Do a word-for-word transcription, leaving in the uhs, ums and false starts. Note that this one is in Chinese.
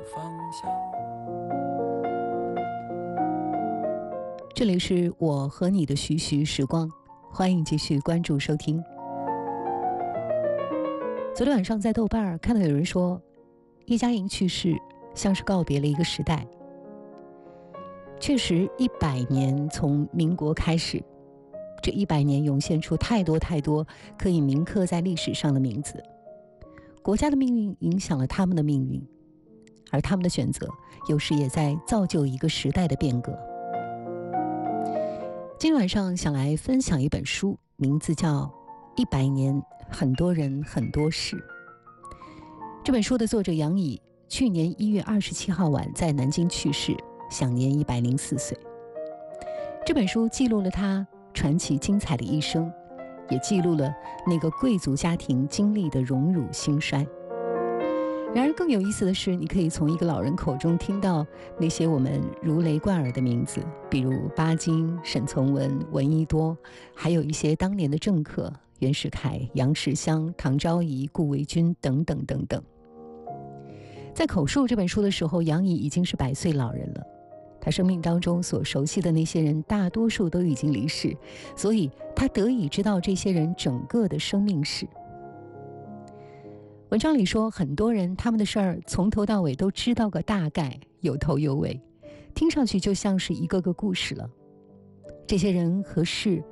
方向。 这里是我和你的徐徐时光，欢迎继续关注收听。昨天晚上在豆瓣看到有人说，叶嘉莹去世像是告别了一个时代。确实，一百年从民国开始，这一百年涌现出太多太多可以铭刻在历史上的名字。国家的命运影响了他们的命运，而他们的选择有时也在造就一个时代的变革。今天晚上想来分享一本书，名字叫《一百年，很多人很多事》。这本书的作者杨乙去年一月二十七号晚在南京去世，享年一百零四岁。这本书记录了他传奇精彩的一生，也记录了那个贵族家庭经历的荣辱兴衰。然而更有意思的是，你可以从一个老人口中听到那些我们如雷贯耳的名字，比如巴金、沈从文、闻一多，还有一些当年的政客袁世凯、杨世襄、唐昭仪、顾维钧等等等等。在口述这本书的时候，杨乙已经是百岁老人了，他生命当中所熟悉的那些人大多数都已经离世，所以他得以知道这些人整个的生命史。文章里说，很多人他们的事儿从头到尾都知道个大概，有头有尾，听上去就像是一个个故事了。这些人和事